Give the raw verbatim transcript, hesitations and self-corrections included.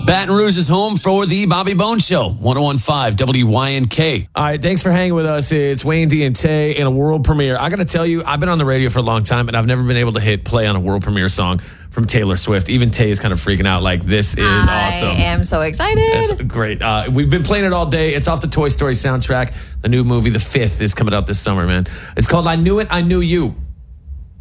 Baton Rouge is home for the Bobby Bones Show, one oh one point five W Y N K. All right, thanks for hanging with us. It's Wayne D and Tay in a world premiere. I got to tell you, I've been on the radio for a long time, and I've never been able to hit play on a world premiere song from Taylor Swift. Even Tay is kind of freaking out like, this is I awesome. I am so excited. That's great. Uh, we've been playing it all day. It's off the Toy Story soundtrack. The new movie, The Fifth, is coming out this summer, man. It's called I Knew It, I Knew You.